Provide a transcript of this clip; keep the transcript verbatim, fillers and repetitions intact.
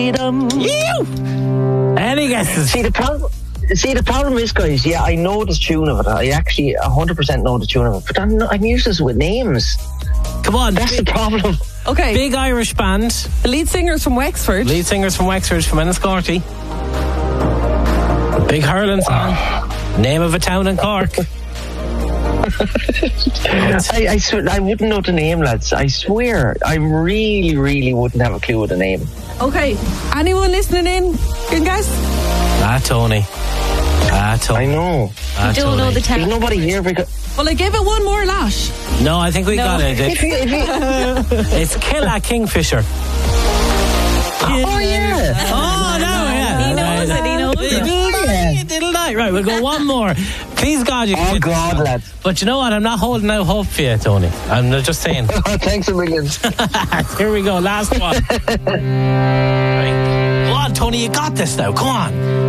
Any guesses? See the problem. See the problem is, guys. Yeah, I know the tune of it. I actually one hundred percent know the tune of it, but I'm not, I'm useless with names. Come on, that's the problem. Okay, big Irish band. The lead singer's from Wexford. Lead singer's from Wexford, from Enniscorthy. Big hurling song. Name of a town in Cork. I, I swear, I wouldn't know the name, lads. I swear, I really, really wouldn't have a clue of the name. Okay, anyone listening in can guess? Ah, Tony. Ah, Tony. I know. Ah, you don't Tony. know the town. There's nobody here because. Well, I gave it one more lash. No, I think we no. got it. If you, if you... It's Killa Kingfisher. Oh yeah. Oh no, yeah. He knows it. He knows it. Little night. Right, we'll go one more. Please God, you. Oh God, lads. But you know what? I'm not holding out hope for you, Tony. I'm just saying. Thanks a million. Here we go. Last one. Right. Go on, Tony. You got this now. Come on.